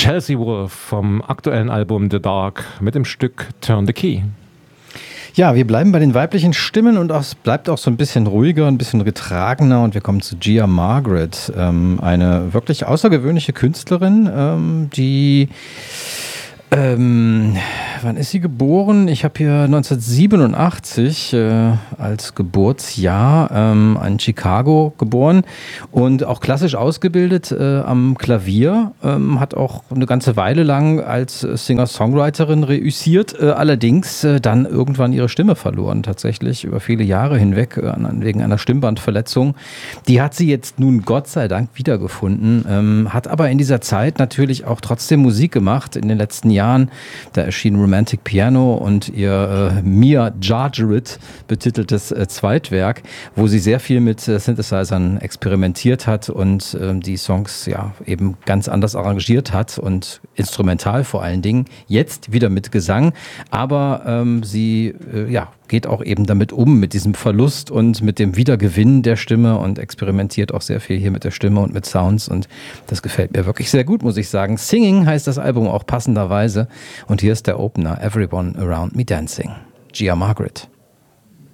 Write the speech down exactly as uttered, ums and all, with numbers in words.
Chelsea Wolfe vom aktuellen Album The Dark mit dem Stück Turn the Key. Ja, wir bleiben bei den weiblichen Stimmen und es bleibt auch so ein bisschen ruhiger, ein bisschen getragener und wir kommen zu Gia Margaret, ähm, eine wirklich außergewöhnliche Künstlerin, ähm, die Ähm, wann ist sie geboren? Ich habe hier neunzehnhundertsiebenundachtzig äh, als Geburtsjahr ähm, in Chicago geboren und auch klassisch ausgebildet äh, am Klavier, ähm, hat auch eine ganze Weile lang als Singer-Songwriterin reüssiert, äh, allerdings äh, dann irgendwann ihre Stimme verloren, tatsächlich über viele Jahre hinweg, äh, wegen einer Stimmbandverletzung. Die hat sie jetzt nun Gott sei Dank wiedergefunden, ähm, hat aber in dieser Zeit natürlich auch trotzdem Musik gemacht in den letzten Jahren. Da erschien Romantic Piano und ihr äh, Mia Jarjaret betiteltes äh, Zweitwerk, wo sie sehr viel mit äh, Synthesizern experimentiert hat und äh, die Songs ja eben ganz anders arrangiert hat und instrumental vor allen Dingen. Jetzt wieder mit Gesang, aber ähm, sie äh, ja geht auch eben damit um, mit diesem Verlust und mit dem Wiedergewinn der Stimme und experimentiert auch sehr viel hier mit der Stimme und mit Sounds und das gefällt mir wirklich sehr gut, muss ich sagen. Singing heißt das Album auch passenderweise und hier ist der Opener, Everyone Around Me Dancing. Gia Margaret.